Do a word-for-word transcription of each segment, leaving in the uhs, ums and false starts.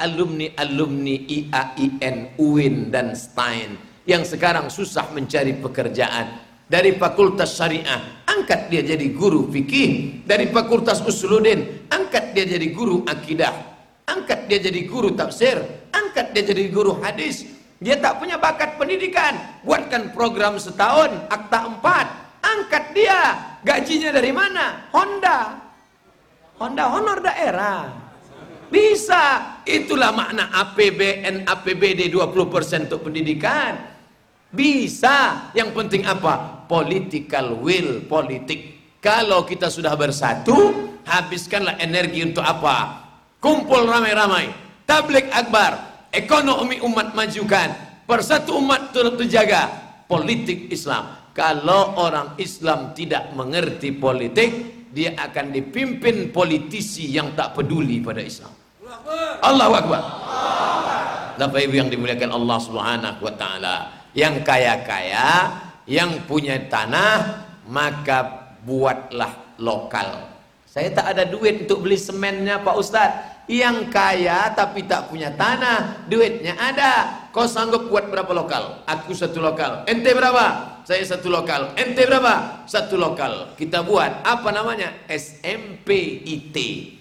alumni-alumni I A I N, U I N dan Stein yang sekarang susah mencari pekerjaan. Dari Fakultas Syariah, angkat dia jadi guru fikih. Dari Fakultas Usuluddin, angkat dia jadi guru akidah. Angkat dia jadi guru tafsir. Angkat dia jadi guru hadis. Dia tak punya bakat pendidikan, buatkan program setahun, akta empat. Angkat dia. Gajinya dari mana? Honda. Honda honor daerah. Bisa. Itulah makna A P B N, A P B D dua puluh persen untuk pendidikan. Bisa. Yang penting apa? Political will, politik. Kalau kita sudah bersatu, habiskanlah energi untuk apa? Kumpul ramai-ramai, tabligh akbar, ekonomi umat majukan, persatu umat turut terjaga, politik Islam. Kalau orang Islam tidak mengerti politik, dia akan dipimpin politisi yang tak peduli pada Islam. Allahu Akbar. Bapak Ibu yang dimuliakan Allah Subhanahu wa taala, yang kaya-kaya, yang punya tanah, maka buatlah lokal. Saya tak ada duit untuk beli semennya Pak Ustadz. Yang kaya tapi tak punya tanah, duitnya ada. Kau sanggup buat berapa lokal? Aku satu lokal. Ente berapa? Saya satu lokal. Ente berapa? Satu lokal. Kita buat apa namanya? S M P I T,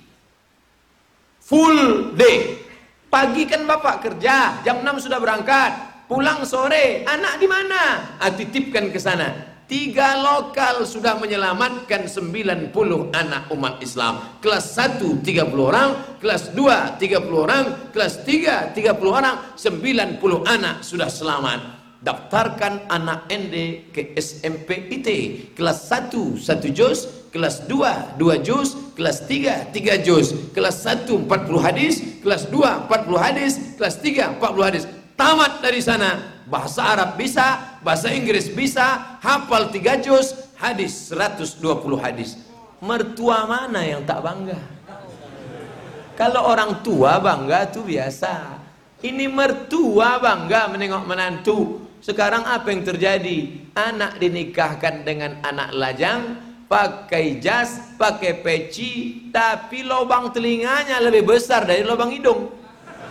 full day. Pagi kan bapak kerja, jam enam sudah berangkat. Pulang sore, anak di mana? Ah, titipkan ke sana. Tiga lokal sudah menyelamatkan sembilan puluh anak umat Islam. Kelas satu tiga puluh orang, kelas dua tiga puluh orang, kelas tiga tiga puluh orang, sembilan puluh anak sudah selamat. Daftarkan anak Ende ke S M P I T. Kelas satu satu juz, kelas dua dua juz, kelas tiga tiga juz, kelas satu empat puluh hadis, kelas dua empat puluh hadis, kelas tiga empat puluh hadis. Tamat dari sana, bahasa Arab bisa, bahasa Inggris bisa, hafal tiga juz, hadis seratus dua puluh hadis. Mertua mana yang tak bangga? Kalau orang tua bangga itu biasa. Ini mertua bangga menengok menantu. Sekarang apa yang terjadi? Anak dinikahkan dengan anak lajang, pakai jas, pakai peci, tapi lubang telinganya lebih besar dari lubang hidung.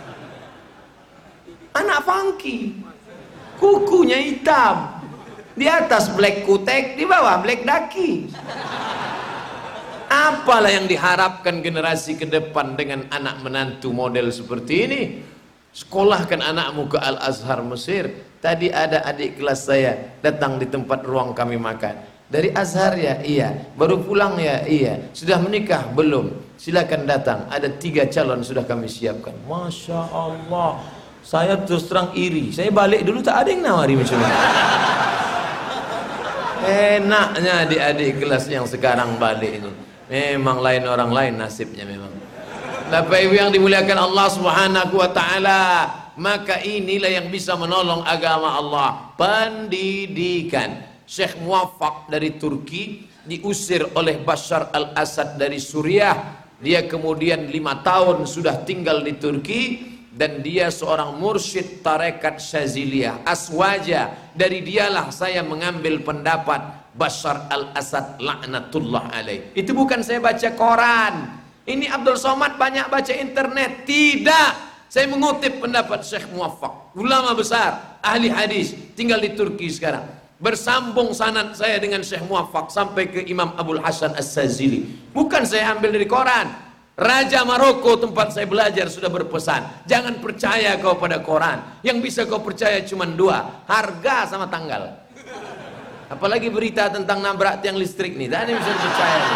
Anak funky, kukunya hitam, di atas black kutek, di bawah black daki. Apalah yang diharapkan generasi ke depan dengan anak menantu model seperti ini? Sekolahkan anakmu ke Al-Azhar Mesir. Tadi ada adik kelas saya datang di tempat ruang kami makan. Dari Azhar ya? Iya. Baru pulang ya? Iya. Sudah menikah? Belum. Silakan datang. Ada tiga calon sudah kami siapkan. Masya Allah. Saya terus terang iri. Saya balik dulu tak ada yang nawari macam ini. Enaknya adik-adik kelas yang sekarang balik ini. Memang lain orang lain nasibnya memang. Bapak Ibu yang dimuliakan Allah Subhanahu wa taala, maka inilah yang bisa menolong agama Allah, pendidikan. Syekh Muwaffaq dari Turki diusir oleh Bashar al-Assad dari Suriah. Dia kemudian lima tahun sudah tinggal di Turki. Dan dia seorang mursyid tarekat Syaziliyah, Aswaja. Dari dialah saya mengambil pendapat Bashar al-Assad laknatullah alaih. Itu bukan saya baca koran. Ini Abdul Somad banyak baca internet. Tidak. Saya mengutip pendapat Syekh Muwaffaq, ulama besar, ahli hadis, tinggal di Turki sekarang. Bersambung sanad saya dengan Syekh Muwaffaq sampai ke Imam Abul Hasan As-Sazili. Bukan saya ambil dari koran. Raja Maroko tempat saya belajar sudah berpesan, jangan percaya kau pada koran. Yang bisa kau percaya cuma dua, harga sama tanggal. Apalagi berita tentang nabrak tiang listrik nih, tak ada yang bisa dipercaya nih.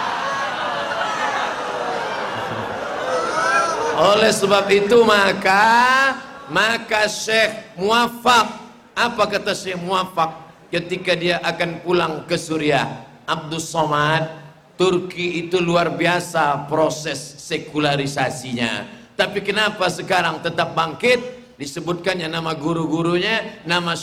Oleh sebab itu maka maka Syekh Muwaffaq, apa kata Syekh Muwaffaq ketika dia akan pulang ke Suriah? Abdul Somad, Turki itu luar biasa proses sekularisasinya. Tapi kenapa sekarang tetap bangkit? Disebutkannya nama guru-gurunya, nama